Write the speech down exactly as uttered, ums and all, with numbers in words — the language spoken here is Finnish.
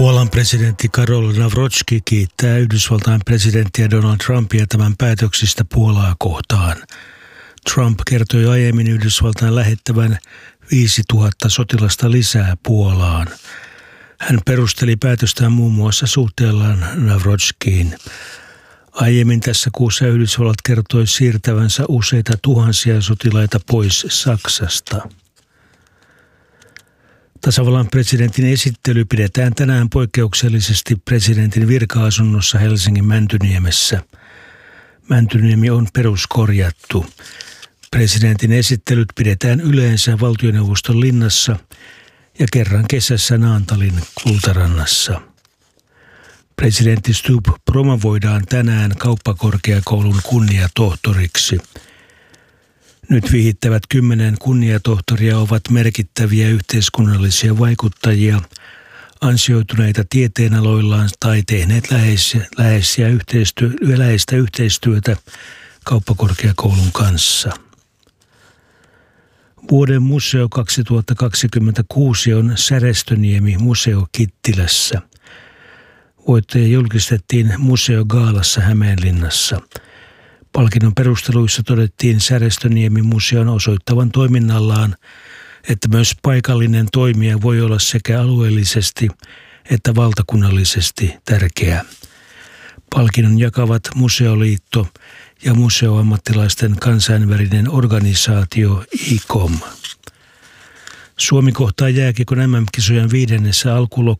Puolan presidentti Karol Nawrocki kiittää Yhdysvaltain presidenttiä Donald Trumpia tämän päätöksistä Puolaa kohtaan. Trump kertoi aiemmin Yhdysvaltain lähettävän viisituhatta sotilasta lisää Puolaan. Hän perusteli päätöstään muun muassa suhteellaan Nawrockiin. Aiemmin tässä kuussa Yhdysvallat kertoi siirtävänsä useita tuhansia sotilaita pois Saksasta. Tasavallan presidentin esittely pidetään tänään poikkeuksellisesti presidentin virka-asunnossa Helsingin Mäntyniemessä. Mäntyniemi on peruskorjattu. Presidentin esittelyt pidetään yleensä valtioneuvoston linnassa ja kerran kesässä Naantalin Kultarannassa. Presidentti Stubb promovoidaan tänään kauppakorkeakoulun kunniatohtoriksi. Nyt vihittävät kymmenen kunniatohtoria ovat merkittäviä yhteiskunnallisia vaikuttajia, ansioituneita tieteenaloillaan tai tehneet läheisiä, läheisiä yhteistyö, läheistä yhteistyötä kauppakorkeakoulun kanssa. Vuoden museo kaksituhattakaksikymmentäkuusi on Särestöniemi museo Kittilässä. Voittaja julkistettiin museogaalassa Hämeenlinnassa. Palkinnon perusteluissa todettiin Särestöniemen museon osoittavan toiminnallaan, että myös paikallinen toimija voi olla sekä alueellisesti että valtakunnallisesti tärkeä. Palkinnon jakavat Museoliitto ja museoammattilaisten kansainvälinen organisaatio I C O M. Suomi kohtaa jääkiekon M M-kisojen viidennessä